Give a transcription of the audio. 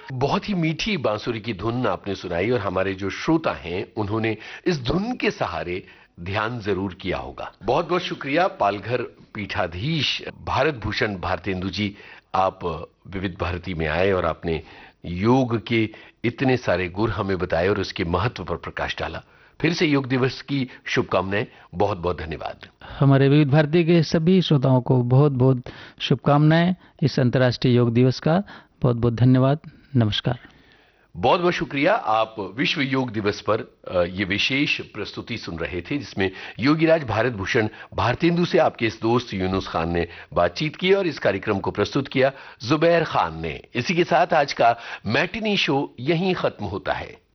बहुत ही मीठी बांसुरी की धुन आपने सुनाई और हमारे जो श्रोता हैं उन्होंने इस धुन के सहारे ध्यान जरूर किया होगा। बहुत बहुत शुक्रिया पालघर पीठाधीश भारत भूषण भारतेंदु जी, आप विविध भारती में आए और आपने योग के इतने सारे गुर हमें बताए और उसके महत्व पर प्रकाश डाला। फिर से योग दिवस की शुभकामनाएं, बहुत बहुत धन्यवाद। हमारे विविध भारती के सभी श्रोताओं को बहुत बहुत शुभकामनाएं इस अंतर्राष्ट्रीय योग दिवस का। बहुत बहुत धन्यवाद। नमस्कार। बहुत बहुत शुक्रिया। आप विश्व योग दिवस पर ये विशेष प्रस्तुति सुन रहे थे जिसमें योगीराज भारत भूषण भारतेंदु से आपके इस दोस्त यूनुस खान ने बातचीत की और इस कार्यक्रम को प्रस्तुत किया जुबैर खान ने। इसी के साथ आज का मैटिनी शो यहीं खत्म होता है।